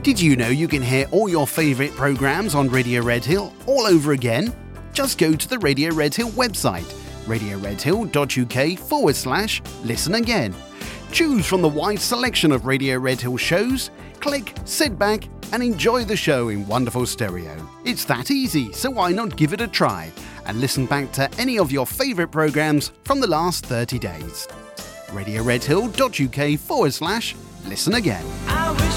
Did you know you can hear all your favourite programmes on Radio Red Hill all over again? Just go to the Radio Red Hill website, radioredhill.uk/listen again. Choose from the wide selection of Radio Red Hill shows, click, sit back and enjoy the show in wonderful stereo. It's that easy, so why not give it a try and listen back to any of your favourite programmes from the last 30 days. radioredhill.uk/listen again.